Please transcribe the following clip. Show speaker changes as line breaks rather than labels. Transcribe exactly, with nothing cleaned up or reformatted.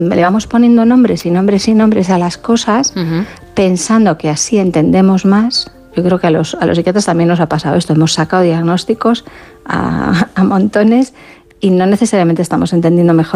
le vamos poniendo nombres y nombres y nombres a las cosas, uh-huh. pensando que así entendemos más. Yo creo que a los, a los psiquiatras también nos ha pasado esto. Hemos sacado diagnósticos a, a montones y no necesariamente estamos entendiendo mejor